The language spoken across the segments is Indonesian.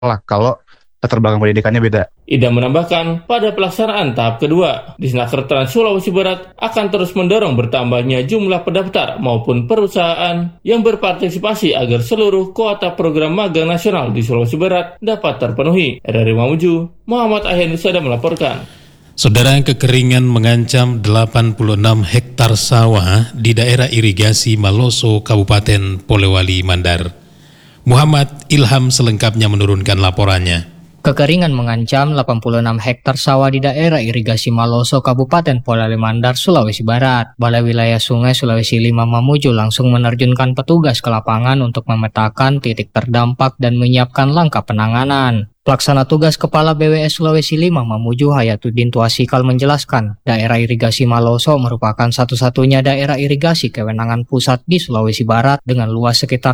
kalau latar belakang pendidikannya beda. Ida menambahkan, pada pelaksanaan tahap kedua, Disnaker Trans Sulawesi Barat akan terus mendorong bertambahnya jumlah pendaftar maupun perusahaan yang berpartisipasi agar seluruh kuota program magang nasional di Sulawesi Barat dapat terpenuhi. RRI Mamuju, Muhammad Ahyan Nusada melaporkan. Saudara, kekeringan mengancam 86 hektar sawah di daerah irigasi Maloso, Kabupaten Polewali Mandar. Muhammad Ilham selengkapnya menurunkan laporannya. Kekeringan mengancam 86 hektar sawah di daerah irigasi Maloso, Kabupaten Polewali Mandar, Sulawesi Barat. Balai Wilayah Sungai Sulawesi 5 Mamuju langsung menerjunkan petugas ke lapangan untuk memetakan titik terdampak dan menyiapkan langkah penanganan. Pelaksana tugas Kepala BWS Sulawesi 5 Mamuju Hayatuddin Tuasikal menjelaskan, daerah irigasi Maloso merupakan satu-satunya daerah irigasi kewenangan pusat di Sulawesi Barat dengan luas sekitar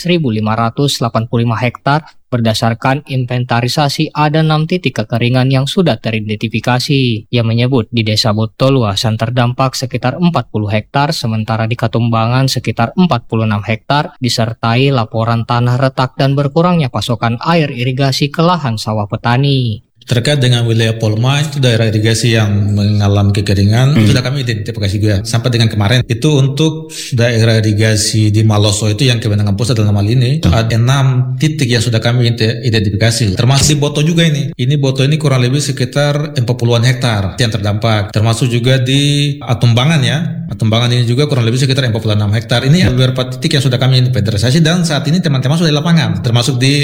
12.585 hektar. Berdasarkan inventarisasi, ada 6 titik kekeringan yang sudah teridentifikasi. Ia menyebut di Desa Boto luasan terdampak sekitar 40 hektar, sementara di Katumbangan sekitar 46 hektar, disertai laporan tanah retak dan berkurangnya pasokan air irigasi ke lahan sawah petani. Terkait dengan wilayah Polma, itu daerah irigasi yang mengalami kekeringan, sudah kami identifikasi juga. Sampai dengan kemarin, itu untuk daerah irigasi di Maloso itu yang kewenangan pusat dalam hal ini, ada 6 titik yang sudah kami identifikasi. Termasuk di Boto juga ini. Ini Boto ini kurang lebih sekitar 40-an hektar yang terdampak. Termasuk juga di Atumbangan ya. Atumbangan ini juga kurang lebih sekitar 46 hektar. Ini beberapa titik yang sudah kami inventarisasi dan saat ini teman-teman sudah di lapangan. Termasuk di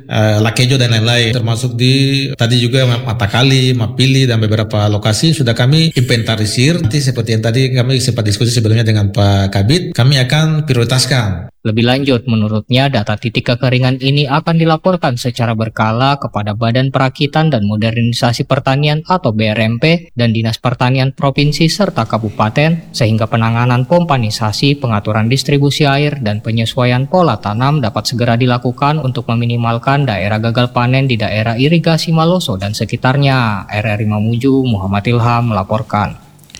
Lakejo dan lain-lain, termasuk di tadi juga Matakali, Mapili dan beberapa lokasi sudah kami inventarisir. Nanti seperti yang tadi kami sempat diskusi sebelumnya dengan Pak Kabid, kami akan prioritaskan. Lebih lanjut, menurutnya data titik kekeringan ini akan dilaporkan secara berkala kepada Badan Perakitan dan Modernisasi Pertanian atau BRMP dan Dinas Pertanian Provinsi serta Kabupaten, sehingga penanganan pompanisasi, pengaturan distribusi air, dan penyesuaian pola tanam dapat segera dilakukan untuk meminimalkan daerah gagal panen di daerah irigasi Maloso dan sekitarnya. RRI Mamuju, Muhammad Ilham melaporkan.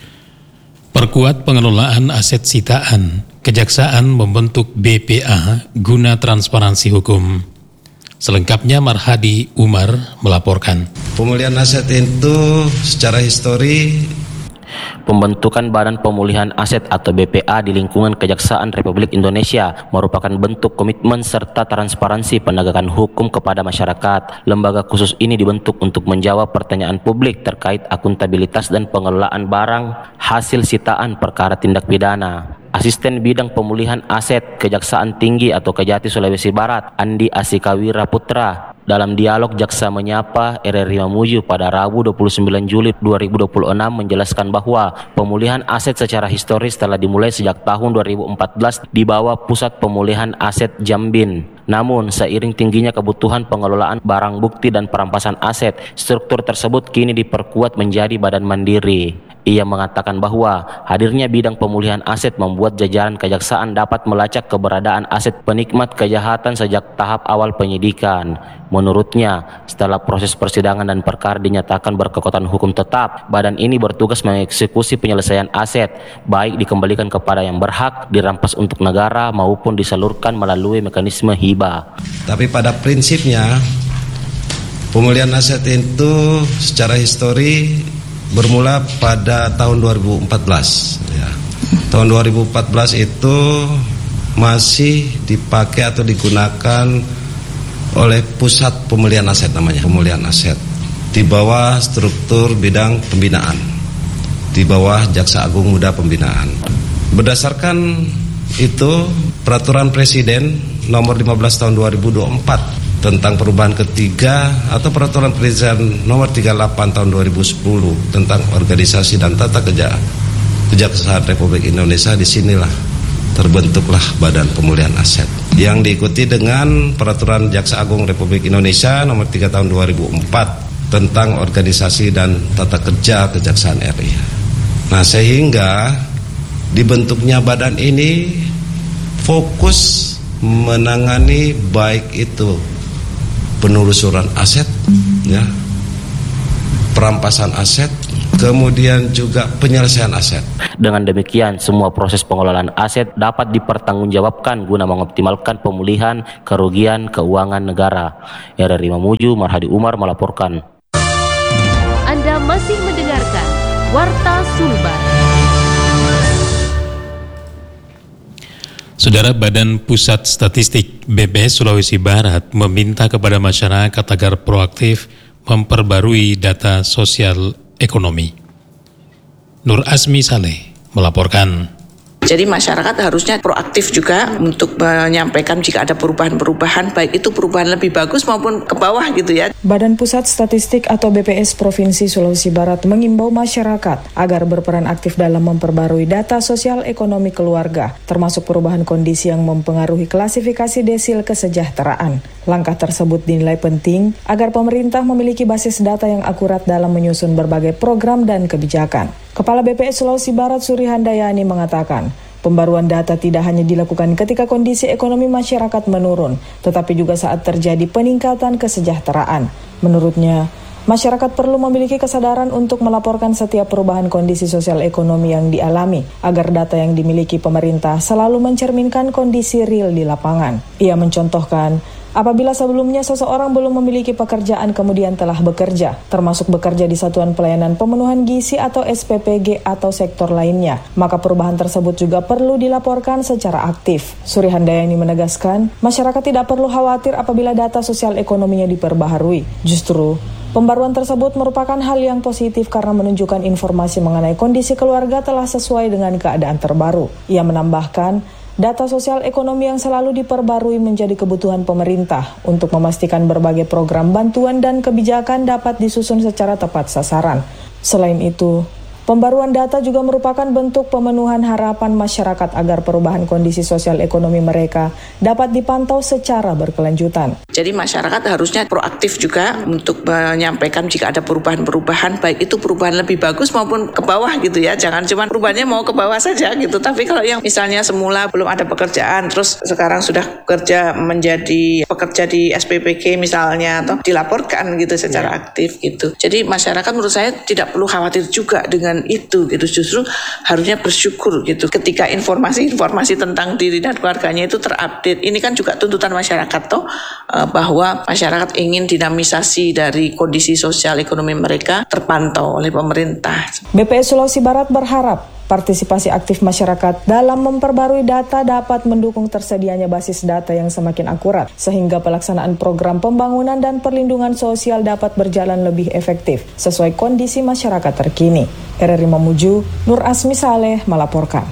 Perkuat pengelolaan aset sitaan, Kejaksaan membentuk BPA guna transparansi hukum. Selengkapnya Marhadi Umar melaporkan. Pemulihan aset itu secara histori, pembentukan Badan Pemulihan Aset atau BPA di lingkungan Kejaksaan Republik Indonesia merupakan bentuk komitmen serta transparansi penegakan hukum kepada masyarakat. Lembaga khusus ini dibentuk untuk menjawab pertanyaan publik terkait akuntabilitas dan pengelolaan barang hasil sitaan perkara tindak pidana. Asisten Bidang Pemulihan Aset Kejaksaan Tinggi atau Kejati Sulawesi Barat, Andi Asikawira Putra, dalam dialog Jaksa Menyapa RRI Mamuju pada Rabu 29 Juli 2026 menjelaskan bahwa pemulihan aset secara historis telah dimulai sejak tahun 2014 di bawah Pusat Pemulihan Aset Jambin. Namun, seiring tingginya kebutuhan pengelolaan barang bukti dan perampasan aset, struktur tersebut kini diperkuat menjadi badan mandiri. Ia mengatakan bahwa hadirnya bidang pemulihan aset membuat jajaran kejaksaan dapat melacak keberadaan aset penikmat kejahatan sejak tahap awal penyidikan. Menurutnya, setelah proses persidangan dan perkara dinyatakan berkekuatan hukum tetap, badan ini bertugas mengeksekusi penyelesaian aset, baik dikembalikan kepada yang berhak, dirampas untuk negara, maupun disalurkan melalui mekanisme hibah. tapi pada prinsipnya pemulihan aset itu secara histori bermula pada tahun 2014 ya. Tahun 2014 itu masih dipakai atau digunakan oleh Pusat Pemulihan Aset, namanya pemulihan aset, di bawah struktur bidang pembinaan, di bawah Jaksa Agung Muda Pembinaan. Berdasarkan itu, Peraturan Presiden nomor 15 tahun 2024 tentang perubahan ketiga atau Peraturan Presiden nomor 38 tahun 2010 tentang organisasi dan tata kerja Kejaksaan Republik Indonesia, disinilah terbentuklah Badan Pemulihan Aset yang diikuti dengan Peraturan Jaksa Agung Republik Indonesia nomor 3 tahun 2004 tentang organisasi dan tata kerja Kejaksaan RI. Nah, sehingga dibentuknya badan ini fokus menangani baik itu penelusuran aset, ya, perampasan aset, kemudian juga penyelesaian aset. Dengan demikian, semua proses pengelolaan aset dapat dipertanggungjawabkan guna mengoptimalkan pemulihan kerugian keuangan negara. RRI Mamuju, Marhadi Umar melaporkan. Anda masih mendengarkan Warta Sulbar. Saudara, Badan Pusat Statistik BPS Sulawesi Barat meminta kepada masyarakat agar proaktif memperbarui data sosial ekonomi. Nur Asmi Saleh melaporkan. Jadi masyarakat harusnya proaktif juga untuk menyampaikan jika ada perubahan-perubahan, baik itu perubahan lebih bagus maupun ke bawah gitu ya. Badan Pusat Statistik atau BPS Provinsi Sulawesi Barat mengimbau masyarakat agar berperan aktif dalam memperbarui data sosial ekonomi keluarga, termasuk perubahan kondisi yang mempengaruhi klasifikasi desil kesejahteraan. Langkah tersebut dinilai penting agar pemerintah memiliki basis data yang akurat dalam menyusun berbagai program dan kebijakan. Kepala BPS Sulawesi Barat Suri Handayani mengatakan, pembaruan data tidak hanya dilakukan ketika kondisi ekonomi masyarakat menurun, tetapi juga saat terjadi peningkatan kesejahteraan. Menurutnya, masyarakat perlu memiliki kesadaran untuk melaporkan setiap perubahan kondisi sosial ekonomi yang dialami, agar data yang dimiliki pemerintah selalu mencerminkan kondisi real di lapangan. Ia mencontohkan, apabila sebelumnya seseorang belum memiliki pekerjaan kemudian telah bekerja, termasuk bekerja di Satuan Pelayanan Pemenuhan Gizi atau SPPG atau sektor lainnya, maka perubahan tersebut juga perlu dilaporkan secara aktif. Suri Handayani menegaskan, masyarakat tidak perlu khawatir apabila data sosial ekonominya diperbaharui. Justru, pembaruan tersebut merupakan hal yang positif karena menunjukkan informasi mengenai kondisi keluarga telah sesuai dengan keadaan terbaru. Ia menambahkan, data sosial ekonomi yang selalu diperbarui menjadi kebutuhan pemerintah untuk memastikan berbagai program bantuan dan kebijakan dapat disusun secara tepat sasaran. Selain itu, pembaruan data juga merupakan bentuk pemenuhan harapan masyarakat agar perubahan kondisi sosial ekonomi mereka dapat dipantau secara berkelanjutan. Jadi masyarakat harusnya proaktif juga untuk menyampaikan jika ada perubahan-perubahan, baik itu perubahan lebih bagus maupun ke bawah gitu ya. Jangan cuma perubahannya mau ke bawah saja gitu. Tapi kalau yang misalnya semula belum ada pekerjaan, terus sekarang sudah bekerja menjadi pekerja di SPPG misalnya, atau dilaporkan gitu secara aktif gitu. Jadi masyarakat menurut saya tidak perlu khawatir juga dengan itu gitu. Justru harusnya bersyukur gitu ketika informasi-informasi tentang diri dan keluarganya itu terupdate. Ini kan juga tuntutan masyarakat toh, bahwa masyarakat ingin dinamisasi dari kondisi sosial ekonomi mereka terpantau oleh pemerintah. BPS Sulawesi Barat berharap partisipasi aktif masyarakat dalam memperbarui data dapat mendukung tersedianya basis data yang semakin akurat, sehingga pelaksanaan program pembangunan dan perlindungan sosial dapat berjalan lebih efektif sesuai kondisi masyarakat terkini. RRI Mamuju, Nur Asmi Saleh melaporkan.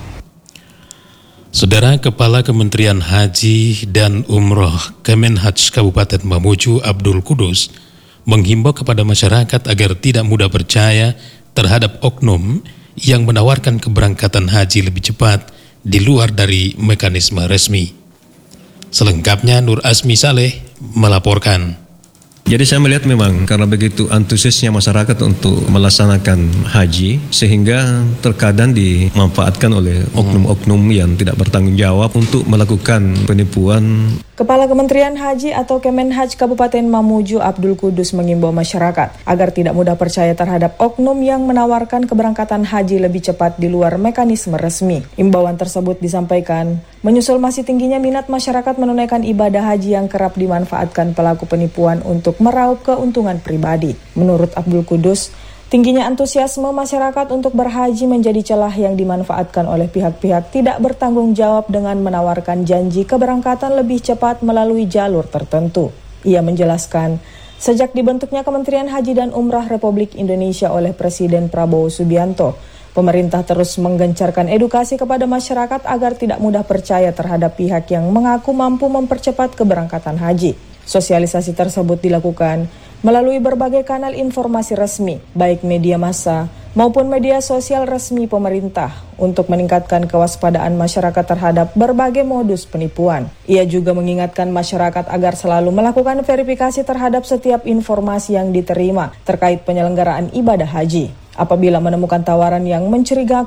Saudara, Kepala Kementerian Haji dan Umroh Kemenhaj Kabupaten Mamuju Abdul Kudus menghimbau kepada masyarakat agar tidak mudah percaya terhadap oknum yang menawarkan keberangkatan haji lebih cepat di luar dari mekanisme resmi. Selengkapnya Nur Asmi Saleh melaporkan. Jadi saya melihat memang karena begitu antusiasnya masyarakat untuk melaksanakan haji sehingga terkadang dimanfaatkan oleh oknum-oknum yang tidak bertanggung jawab untuk melakukan penipuan. Kepala Kementerian Haji atau Kemenhaj Kabupaten Mamuju Abdul Kudus mengimbau masyarakat agar tidak mudah percaya terhadap oknum yang menawarkan keberangkatan haji lebih cepat di luar mekanisme resmi. Imbauan tersebut disampaikan menyusul masih tingginya minat masyarakat menunaikan ibadah haji yang kerap dimanfaatkan pelaku penipuan untuk meraup keuntungan pribadi. Menurut Abdul Kudus, tingginya antusiasme masyarakat untuk berhaji menjadi celah yang dimanfaatkan oleh pihak-pihak tidak bertanggung jawab dengan menawarkan janji keberangkatan lebih cepat melalui jalur tertentu. Ia menjelaskan, sejak dibentuknya Kementerian Haji dan Umrah Republik Indonesia oleh Presiden Prabowo Subianto, pemerintah terus menggencarkan edukasi kepada masyarakat agar tidak mudah percaya terhadap pihak yang mengaku mampu mempercepat keberangkatan haji. Sosialisasi tersebut dilakukan melalui berbagai kanal informasi resmi, baik media massa maupun media sosial resmi pemerintah, untuk meningkatkan kewaspadaan masyarakat terhadap berbagai modus penipuan. Ia juga mengingatkan masyarakat agar selalu melakukan verifikasi terhadap setiap informasi yang diterima terkait penyelenggaraan ibadah haji. Apabila menemukan tawaran yang mencurigakan,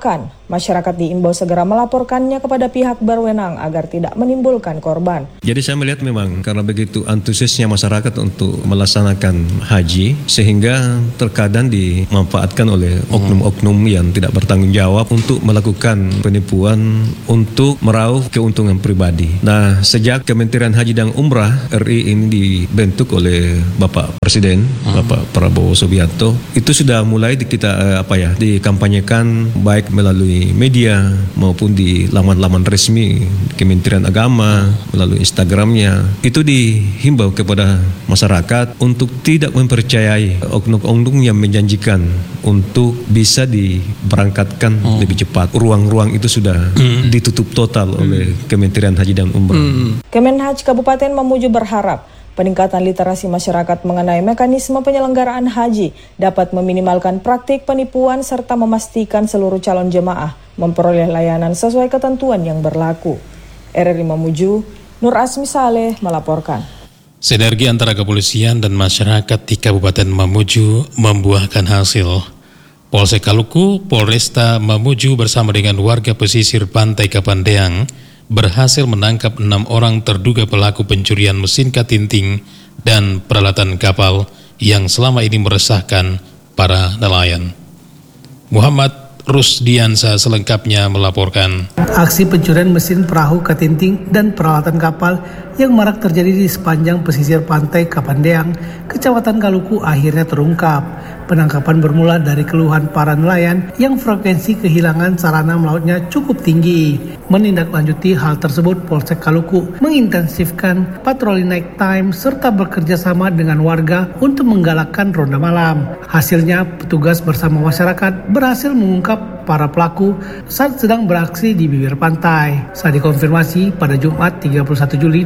Masyarakat diimbau segera melaporkannya kepada pihak berwenang agar tidak menimbulkan korban. Jadi saya melihat memang karena begitu antusiasnya masyarakat untuk melaksanakan haji sehingga terkadang dimanfaatkan oleh oknum-oknum yang tidak bertanggung jawab untuk melakukan penipuan untuk meraup keuntungan pribadi. Nah, sejak Kementerian Haji dan Umrah RI ini dibentuk oleh Bapak Presiden, Bapak Prabowo Subianto, itu sudah mulai kita dikampanyekan baik melalui media maupun di laman-laman resmi Kementerian Agama, melalui Instagramnya. Itu dihimbau kepada masyarakat untuk tidak mempercayai oknum-oknum yang menjanjikan untuk bisa diberangkatkan lebih cepat. Ruang-ruang itu sudah ditutup total oleh Kementerian Haji dan Umrah. Kemenhaj Kabupaten Mamuju berharap peningkatan literasi masyarakat mengenai mekanisme penyelenggaraan haji dapat meminimalkan praktik penipuan serta memastikan seluruh calon jemaah memperoleh layanan sesuai ketentuan yang berlaku. RRI Mamuju, Nur Asmi Saleh melaporkan. Sinergi antara kepolisian dan masyarakat di Kabupaten Mamuju membuahkan hasil. Polsek Kaluku, Polresta Mamuju bersama dengan warga pesisir Pantai Kapandeang berhasil menangkap 6 orang terduga pelaku pencurian mesin katinting dan peralatan kapal yang selama ini meresahkan para nelayan. Muhammad Rusdiansa selengkapnya melaporkan. Aksi pencurian mesin perahu katinting dan peralatan kapal yang marak terjadi di sepanjang pesisir Pantai Kapandeang, Kecamatan Kaluku akhirnya terungkap. Penangkapan bermula dari keluhan para nelayan yang frekuensi kehilangan sarana melautnya cukup tinggi. Menindaklanjuti hal tersebut, Polsek Kaluku mengintensifkan patroli night time serta bekerja sama dengan warga untuk menggalakkan ronda malam. Hasilnya, petugas bersama masyarakat berhasil mengungkap para pelaku saat sedang beraksi di bibir pantai. Saat dikonfirmasi pada Jumat 31 Juli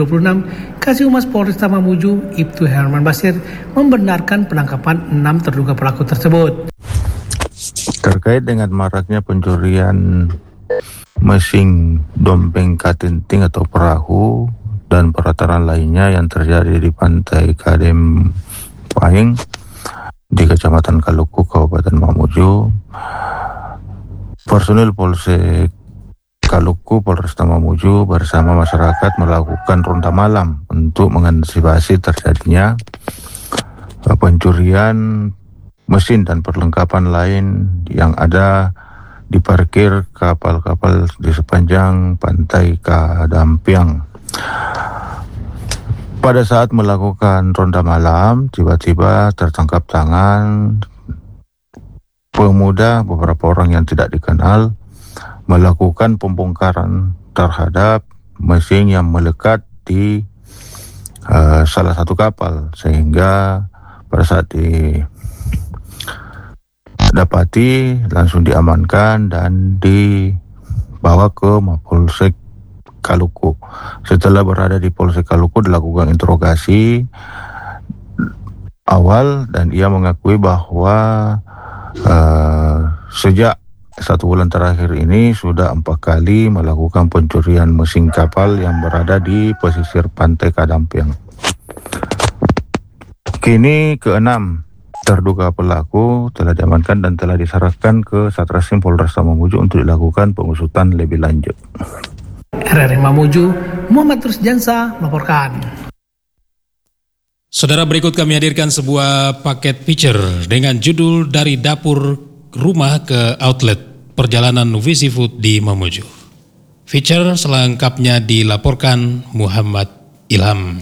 2026, Kasih Humas Polresta Mamuju, Ibtu Herman Basir, membenarkan penangkapan 6 terduga pelaku tersebut. Terkait dengan maraknya pencurian mesin dompeng katinting atau perahu dan peralatan lainnya yang terjadi di Pantai Kadem Pahing di Kecamatan Kaluku, Kabupaten Mamuju, personil Polsek Kaluku, Polresta Mamuju bersama masyarakat melakukan ronda malam untuk mengantisipasi terjadinya pencurian mesin dan perlengkapan lain yang ada di parkir kapal-kapal di sepanjang Pantai Kadampiang. Pada saat melakukan ronda malam, tiba-tiba tertangkap tangan pemuda, beberapa orang yang tidak dikenal, melakukan pembongkaran terhadap mesin yang melekat di salah satu kapal, sehingga pada saat didapati langsung diamankan dan dibawa ke Mapolsek Kaluku. Setelah berada di Polsek Kaluku dilakukan interogasi awal dan ia mengakui bahwa sejak 1 bulan terakhir ini sudah 4 kali melakukan pencurian mesin kapal yang berada di pesisir Pantai Kadampiang. Kini ke-6 terduga pelaku telah diamankan dan telah diserahkan ke Satreskrim Polresta Mamuju untuk dilakukan pengusutan lebih lanjut. RRI Mamuju, Muhammad Rusdiansa melaporkan. Saudara, berikut kami hadirkan sebuah paket feature dengan judul Dari Dapur Rumah ke Outlet Perjalanan Visi Food di Mamuju. Feature selengkapnya dilaporkan Muhammad Ilham.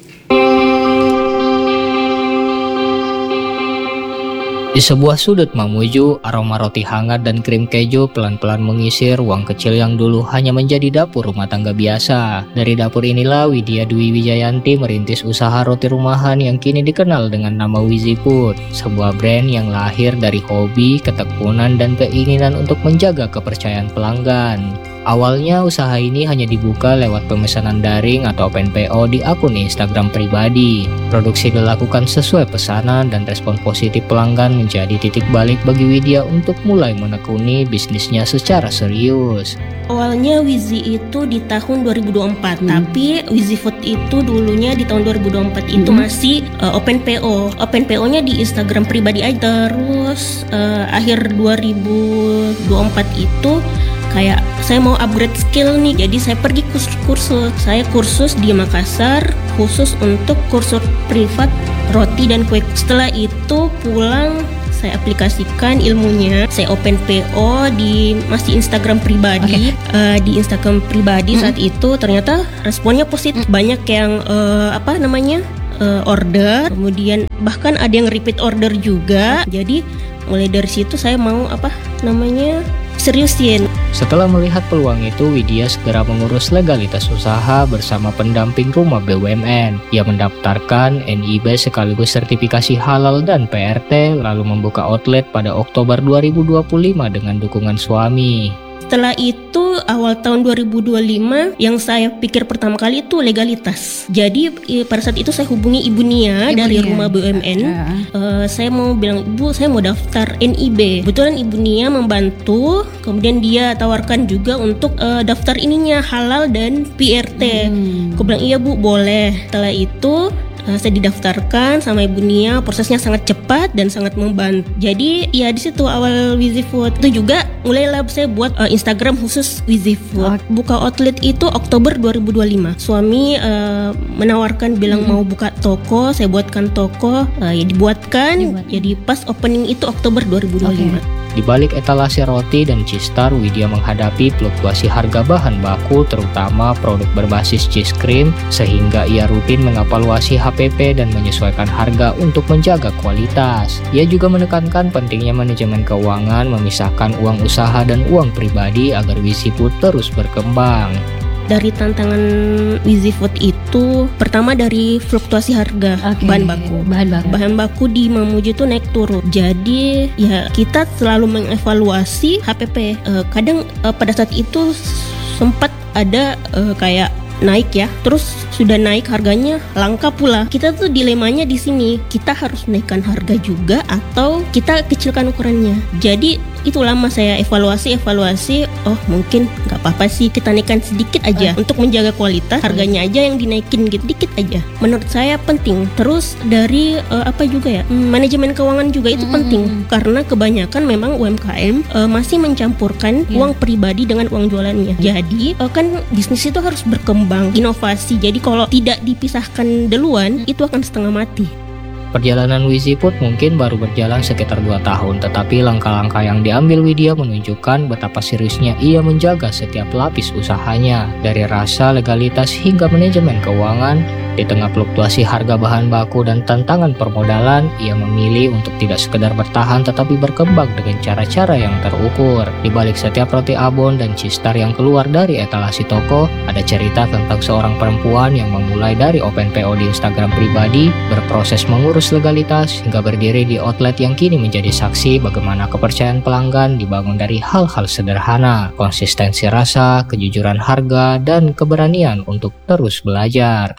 Di sebuah sudut Mamuju, aroma roti hangat dan krim keju pelan-pelan mengisi ruang kecil yang dulu hanya menjadi dapur rumah tangga biasa. Dari dapur inilah Widya Dwi Wijayanti merintis usaha roti rumahan yang kini dikenal dengan nama Wizi Food, sebuah brand yang lahir dari hobi, ketekunan, dan keinginan untuk menjaga kepercayaan pelanggan. Awalnya usaha ini hanya dibuka lewat pemesanan daring atau open PO di akun Instagram pribadi. Produksi dilakukan sesuai pesanan dan respon positif pelanggan menjadi titik balik bagi Widya untuk mulai menekuni bisnisnya secara serius. Awalnya Wizi itu di tahun 2024, tapi Wizi Food itu dulunya di tahun 2024 itu masih open PO. Open PO-nya di Instagram pribadi aja. Terus akhir 2024 itu kayak saya mau upgrade skill nih, jadi saya pergi kursus. Saya kursus di Makassar khusus untuk kursus privat roti dan kue. Setelah itu pulang saya aplikasikan ilmunya, saya open PO di masih Instagram pribadi. Di Instagram pribadi saat itu ternyata responnya positif, banyak yang order, kemudian bahkan ada yang repeat order juga. Jadi mulai dari situ saya mau seriusin. Setelah melihat peluang itu, Widya segera mengurus legalitas usaha bersama pendamping rumah BUMN. Ia mendaftarkan NIB sekaligus sertifikasi halal dan PRT, lalu membuka outlet pada Oktober 2025 dengan dukungan suami. Setelah itu awal tahun 2025 yang saya pikir pertama kali itu legalitas. Jadi pada saat itu saya hubungi Ibu Nia dari rumah BUMN. Saya mau bilang, Ibu, saya mau daftar NIB. Kebetulan Ibu Nia membantu. Kemudian dia tawarkan juga untuk daftar ininya halal dan PRT. Aku bilang iya Bu, boleh. Setelah itu saya didaftarkan sama Ibu Nia, prosesnya sangat cepat dan sangat membantu. Jadi ya di situ awal Wizi Food. Itu juga mulailah saya buat Instagram khusus Wizi Food. Buka outlet itu Oktober 2025. Suami menawarkan bilang mau buka toko, saya buatkan toko, ya dibuatkan. Jadi pas opening itu Oktober 2025. Di balik etalase roti dan cheese-star, Widya menghadapi fluktuasi harga bahan baku, terutama produk berbasis cheese cream, sehingga ia rutin mengevaluasi HPP dan menyesuaikan harga untuk menjaga kualitas. Ia juga menekankan pentingnya manajemen keuangan, memisahkan uang usaha dan uang pribadi agar Wizi Food terus berkembang. Dari tantangan Wizi Food itu pertama dari fluktuasi harga bahan baku. Bahan baku di Mamuju itu naik turun. Jadi ya kita selalu mengevaluasi HPP. Kadang pada saat itu sempat ada kayak naik ya, terus sudah naik harganya langka pula. Kita tuh dilemanya di sini, kita harus naikkan harga juga atau kita kecilkan ukurannya. Jadi itu lama saya evaluasi, oh mungkin nggak apa-apa sih kita naikkan sedikit aja untuk menjaga kualitas, harganya aja yang dinaikin gitu, dikit aja. Menurut saya penting. Terus dari manajemen keuangan juga itu penting, karena kebanyakan memang UMKM masih mencampurkan uang pribadi dengan uang jualannya. Jadi kan bisnis itu harus berkembang, inovasi. Jadi kalau tidak dipisahkan duluan itu akan setengah mati. Perjalanan Wizi Food mungkin baru berjalan sekitar 2 tahun, tetapi langkah-langkah yang diambil Widya menunjukkan betapa seriusnya ia menjaga setiap lapis usahanya, dari rasa legalitas hingga manajemen keuangan. Di tengah fluktuasi harga bahan baku dan tantangan permodalan, ia memilih untuk tidak sekedar bertahan tetapi berkembang dengan cara-cara yang terukur. Di balik setiap roti abon dan cheese-star yang keluar dari etalase toko, ada cerita tentang seorang perempuan yang memulai dari open PO di Instagram pribadi, berproses mengurus legalitas, hingga berdiri di outlet yang kini menjadi saksi bagaimana kepercayaan pelanggan dibangun dari hal-hal sederhana, konsistensi rasa, kejujuran harga, dan keberanian untuk terus belajar.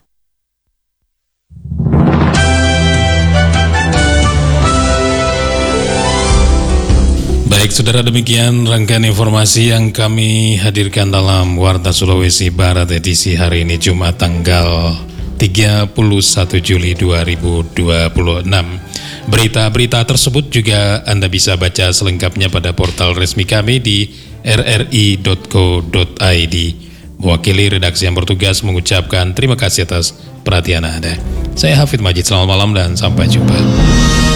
Baik saudara, demikian rangkaian informasi yang kami hadirkan dalam Warta Sulawesi Barat edisi hari ini Jumat tanggal 31 Juli 2026. Berita-berita tersebut juga Anda bisa baca selengkapnya pada portal resmi kami di rri.co.id. Mewakili redaksi yang bertugas mengucapkan terima kasih atas perhatian Anda. Saya Hafid Majid, selamat malam dan sampai jumpa.